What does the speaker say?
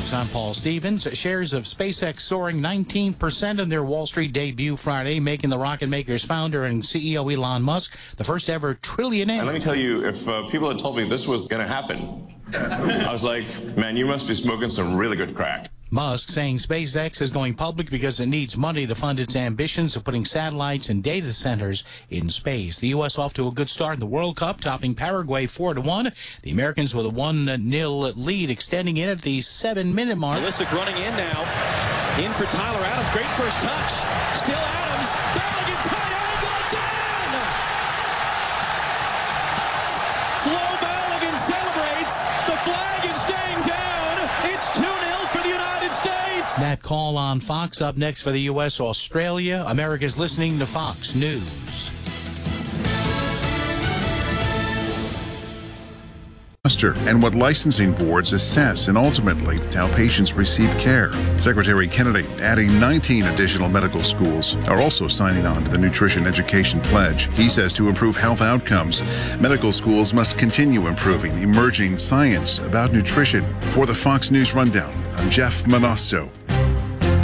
News, I'm Paul Stevens. Shares of SpaceX soaring 19% in their Wall Street debut Friday, making the rocket maker's founder and CEO Elon Musk the first ever trillionaire. And let me tell you, if people had told me this was going to happen, I was like, man, you must be smoking some really good crack. Musk saying SpaceX is going public because it needs money to fund its ambitions of putting satellites and data centers in space. The U.S. off to a good start in the World Cup, topping Paraguay 4-1. The Americans with a 1-0 lead, extending in at the 7-minute mark. Pulisic running in now. In for Tyler Adams. Great first touch. Still Adams. Balogun tight angle. It's in! Flo Balogun celebrates. The flag is staying down. It's 2-0 for the United States. That call on Fox up next for the U.S. Australia. America's listening to Fox News. And what licensing boards assess and ultimately how patients receive care. Secretary Kennedy adding 19 additional medical schools are also signing on to the Nutrition Education Pledge. He says to improve health outcomes, medical schools must continue improving emerging science about nutrition. For the Fox News Rundown, I'm Jeff Manasso.